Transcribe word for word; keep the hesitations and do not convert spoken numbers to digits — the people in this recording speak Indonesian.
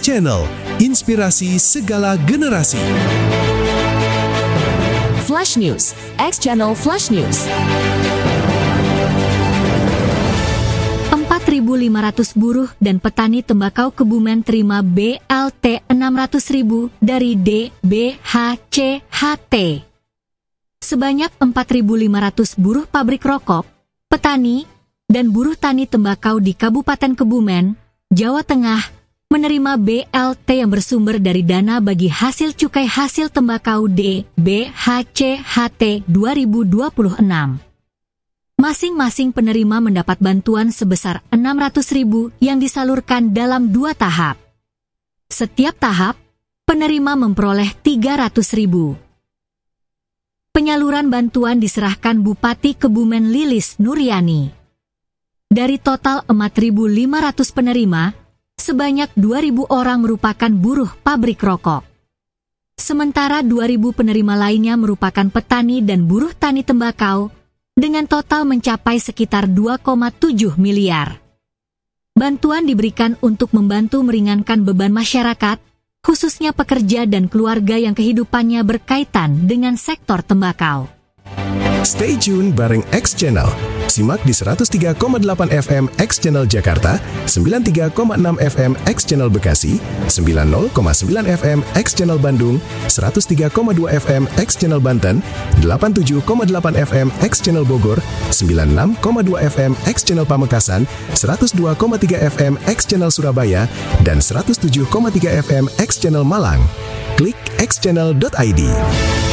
Channel, inspirasi segala generasi. Flash News, X Channel Flash News. empat ribu lima ratus buruh dan petani tembakau Kebumen terima B L T enam ratus ribu dari D B H C H T. Sebanyak empat ribu lima ratus buruh pabrik rokok, petani, dan buruh tani tembakau di Kabupaten Kebumen, Jawa Tengah, menerima B L T yang bersumber dari dana bagi hasil cukai hasil tembakau D B H C H T dua ribu dua puluh enam. Masing-masing penerima mendapat bantuan sebesar enam ratus ribu yang disalurkan dalam dua tahap. Setiap tahap, penerima memperoleh tiga ratus ribu. Penyaluran bantuan diserahkan Bupati Kebumen Lilis Nuryani. Dari total empat ribu lima ratus penerima, sebanyak dua ribu orang merupakan buruh pabrik rokok. Sementara dua ribu penerima lainnya merupakan petani dan buruh tani tembakau, dengan total mencapai sekitar dua koma tujuh miliar. Bantuan diberikan untuk membantu meringankan beban masyarakat, khususnya pekerja dan keluarga yang kehidupannya berkaitan dengan sektor tembakau. Stay tune bareng X Channel. Simak di seratus tiga koma delapan F M X Channel Jakarta, sembilan puluh tiga koma enam F M X Channel Bekasi, sembilan puluh koma sembilan F M X Channel Bandung, seratus tiga koma dua F M X Channel Banten, delapan puluh tujuh koma delapan F M X Channel Bogor, sembilan puluh enam koma dua F M X Channel Pamekasan, seratus dua koma tiga F M X Channel Surabaya, dan seratus tujuh koma tiga F M X Channel Malang. Klik x channel dot i d.